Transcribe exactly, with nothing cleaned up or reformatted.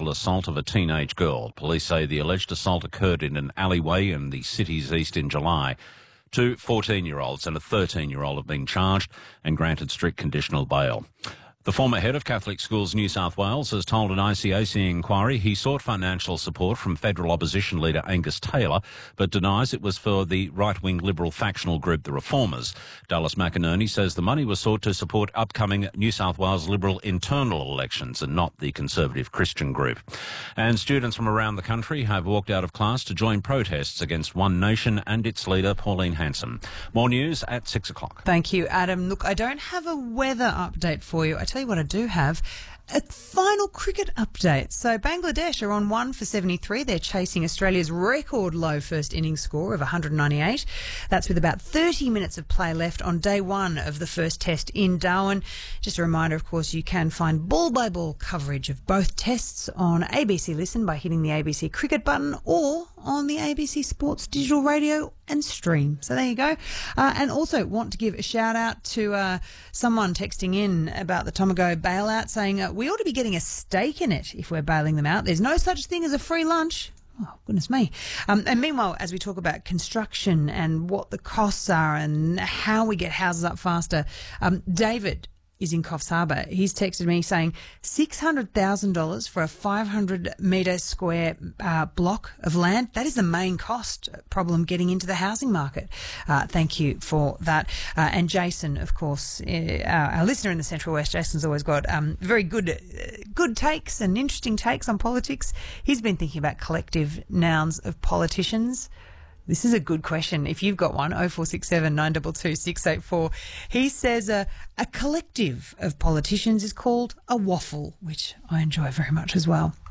sexual assault of a teenage girl. Police say the alleged assault occurred in an alleyway in the city's east in July. Two fourteen-year-olds and a thirteen-year-old have been charged and granted strict conditional bail. The former head of Catholic Schools New South Wales has told an I C A C inquiry he sought financial support from federal opposition leader Angus Taylor, but denies it was for the right-wing Liberal factional group The Reformers. Dallas McInerney says the money was sought to support upcoming New South Wales Liberal internal elections and not the Conservative Christian group. And students from around the country have walked out of class to join protests against One Nation and its leader Pauline Hanson. More news at six o'clock. Thank you, Adam. Look, I don't have a weather update for you. I tell you what I do have. A final cricket update. So Bangladesh are on one for seventy-three. They're chasing Australia's record low first innings score of one hundred ninety-eight. That's with about thirty minutes of play left on day one of the first test in Darwin. Just a reminder, of course, you can find ball-by-ball coverage of both tests on A B C Listen by hitting the A B C Cricket button or on the A B C Sports digital radio and stream. So there you go. Uh, and also want to give a shout out to uh, someone texting in about the Tomago bailout saying uh, we ought to be getting a stake in it if we're bailing them out. There's no such thing as a free lunch. Oh, goodness me. Um, and meanwhile, as we talk about construction and what the costs are and how we get houses up faster, um, David is in Coffs Harbour. He's texted me saying six hundred thousand dollars for a five hundred metre square uh, block of land. That is the main cost problem getting into the housing market. Uh, thank you for that. Uh, and Jason, of course, uh, our listener in the Central West, Jason's always got um, very good uh, good takes and interesting takes on politics. He's been thinking about collective nouns of politicians. This is a good question. If you've got one, oh four six seven, nine two two, six eight four. He says uh, a collective of politicians is called a waffle, which I enjoy very much as well.